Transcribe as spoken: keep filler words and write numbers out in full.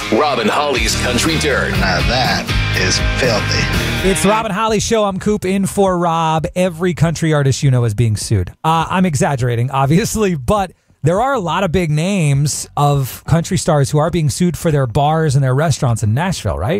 Rob and Holly's Country Dirt. Now that is filthy. It's the Rob and Holly Show. I'm Coop in for Rob. Every country artist you know is being sued. Uh, I'm exaggerating, obviously, but there are a lot of big names of country stars who are being sued for their bars and their restaurants in Nashville, right?